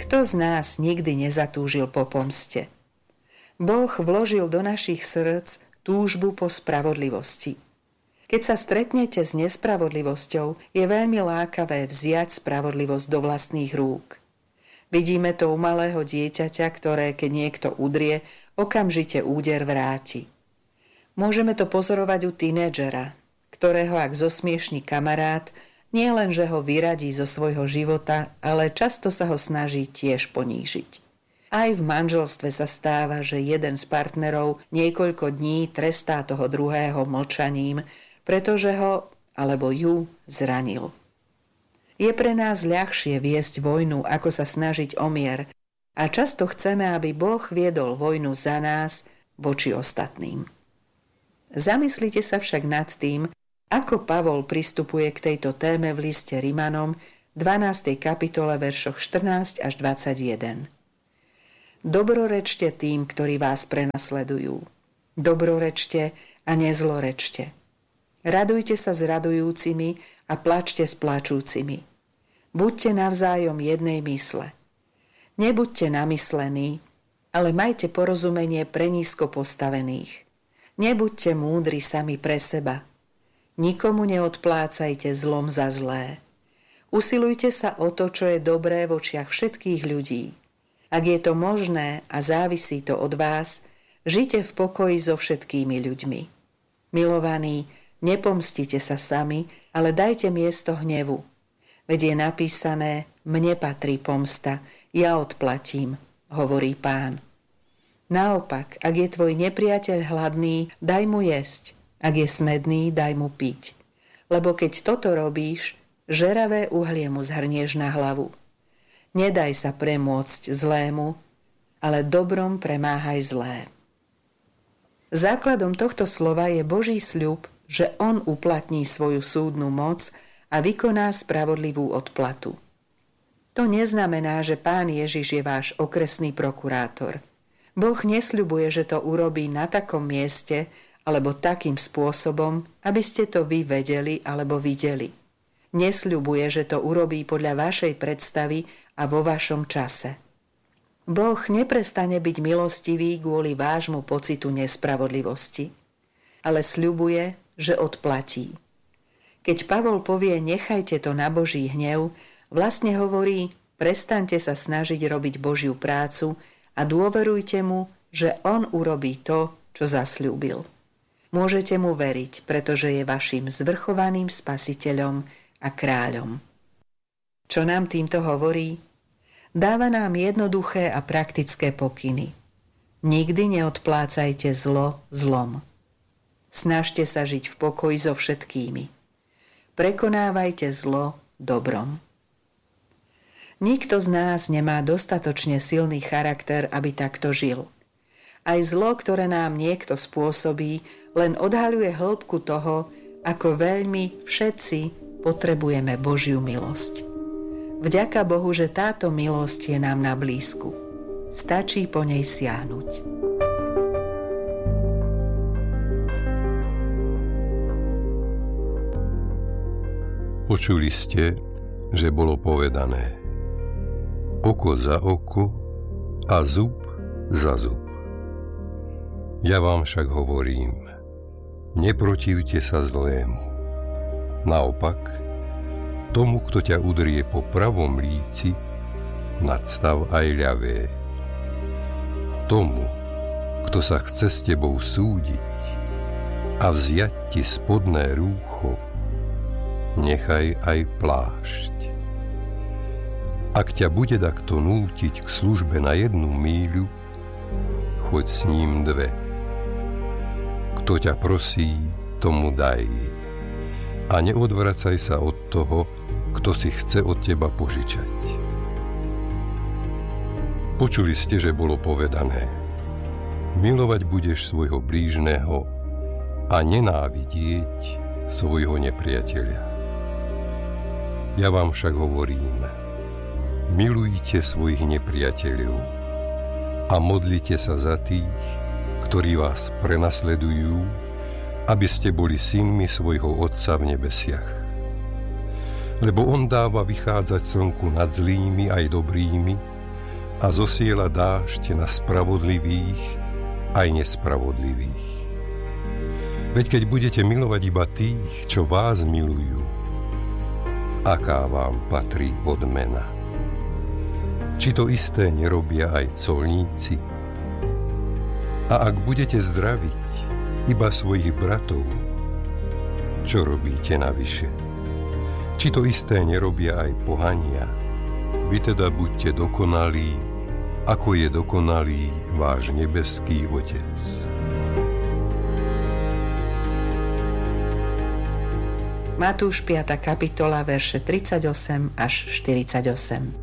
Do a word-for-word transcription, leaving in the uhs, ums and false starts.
Kto z nás nikdy nezatúžil po pomste? Boh vložil do našich srdc túžbu po spravodlivosti. Keď sa stretnete s nespravodlivosťou, je veľmi lákavé vziať spravodlivosť do vlastných rúk. Vidíme to u malého dieťaťa, ktoré, keď niekto udrie, okamžite úder vráti. Môžeme to pozorovať u tínedžera, ktorého ak zosmiešni kamarát, nie len, že ho vyradí zo svojho života, ale často sa ho snaží tiež ponížiť. Aj v manželstve sa stáva, že jeden z partnerov niekoľko dní trestá toho druhého mlčaním, pretože ho alebo ju zranil. Je pre nás ľahšie viesť vojnu, ako sa snažiť o mier, a často chceme, aby Boh viedol vojnu za nás voči ostatným. Zamyslite sa však nad tým, ako Pavol pristupuje k tejto téme v liste Rimanom, dvanástej kapitole, veršoch štrnásť až dvadsaťjeden. Dobrorečte tým, ktorí vás prenasledujú. Dobrorečte a nezlorečte. Radujte sa s radujúcimi a plačte s plačúcimi. Buďte navzájom jednej mysle. Nebuďte namyslení, ale majte porozumenie pre nízko postavených. Nebuďte múdri sami pre seba. Nikomu neodplácajte zlom za zlé. Usilujte sa o to, čo je dobré v očiach všetkých ľudí. Ak je to možné a závisí to od vás, žite v pokoji so všetkými ľuďmi. Milovaní, nepomstite sa sami, ale dajte miesto hnevu. Veď je napísané, mne patrí pomsta, ja odplatím, hovorí Pán. Naopak, ak je tvoj nepriateľ hladný, daj mu jesť, ak je smedný, daj mu piť. Lebo keď toto robíš, žeravé uhlie mu zhrnieš na hlavu. Nedaj sa premôcť zlému, ale dobrom premáhaj zlé. Základom tohto slova je Boží sľub, že on uplatní svoju súdnu moc a vykoná spravodlivú odplatu. To neznamená, že Pán Ježiš je váš okresný prokurátor. Boh nesľubuje, že to urobí na takom mieste alebo takým spôsobom, aby ste to vy vedeli alebo videli. Nesľubuje, že to urobí podľa vašej predstavy a vo vašom čase. Boh neprestane byť milostivý kvôli vášmu pocitu nespravodlivosti, ale sľubuje, že odplatí. Keď Pavol povie nechajte to na Boží hnev, vlastne hovorí prestaňte sa snažiť robiť Božiu prácu a dôverujte mu, že on urobí to, čo zasľúbil. Môžete mu veriť, pretože je vašim zvrchovaným spasiteľom a kráľom. Čo nám týmto hovorí? Dáva nám jednoduché a praktické pokyny. Nikdy neodplácajte zlo zlom. Snažte sa žiť v pokoji so všetkými. Prekonávajte zlo dobrom. Nikto z nás nemá dostatočne silný charakter, aby takto žil. Aj zlo, ktoré nám niekto spôsobí, len odhaľuje hĺbku toho, ako veľmi všetci potrebujeme Božiu milosť. Vďaka Bohu, že táto milosť je nám na blízku. Stačí po nej siahnuť. Počuli ste, že bolo povedané oko za oko a zub za zub. Ja vám však hovorím, neprotivte sa zlému. Naopak, tomu, kto ťa udrie po pravom líci, nadstav aj ľavé. Tomu, kto sa chce s tebou súdiť a vziať ti spodné rúcho, nechaj aj plášť. Ak ťa bude takto nútiť k službe na jednu míľu, choď s ním dve. Kto ťa prosí, tomu daj. A neodvracaj sa od toho, kto si chce od teba požičať. Počuli ste, že bolo povedané: milovať budeš svojho blížneho a nenávidieť svojho nepriateľa. Ja vám však hovorím, milujte svojich nepriateľov a modlite sa za tých, ktorí vás prenasledujú, aby ste boli synmi svojho Otca v nebesiach. Lebo on dáva vychádzať slnku nad zlými aj dobrými a zosiela dážď na spravodlivých aj nespravodlivých. Veď keď budete milovať iba tých, čo vás milujú, aká vám patrí odmena? Či to isté nerobia aj colníci? A ak budete zdraviť iba svojich bratov, čo robíte navyše? Či to isté nerobia aj pohania? Vy teda buďte dokonalí, ako je dokonalý váš nebeský Otec. Matúš piata kapitola, verše tridsaťosem až štyridsaťosem.